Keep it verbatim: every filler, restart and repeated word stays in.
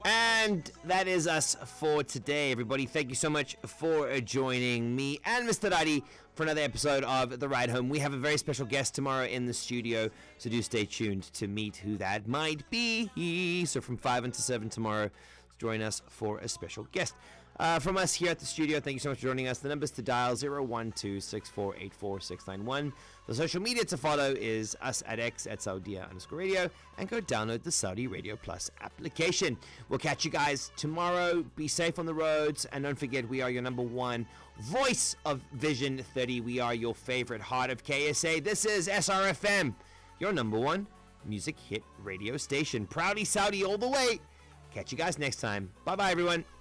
And that is us for today, everybody. Thank you so much for joining me and Mister Radi for another episode of The Ride Home. We have a very special guest tomorrow in the studio, so do stay tuned to meet who that might be. So from five until seven tomorrow, join us for a special guest. Uh, from us here at the studio, thank you so much for joining us. The numbers to dial zero one two, six four eight four, six nine one. The social media to follow is us at X at Saudia underscore radio, and go download the Saudi Radio Plus application. We'll catch you guys tomorrow. Be safe on the roads, and don't forget, we are your number one voice of Vision thirty. We are your favorite heart of K S A. This is S R F M, your number one music hit radio station. Proudly Saudi all the way. Catch you guys next time. Bye bye, everyone.